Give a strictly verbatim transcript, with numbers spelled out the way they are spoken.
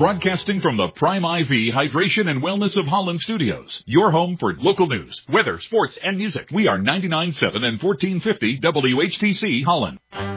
Broadcasting from the Prime I V Hydration and Wellness of Holland Studios. Your home for local news, weather, sports, and music. We are ninety-nine point seven and fourteen fifty W H T C Holland.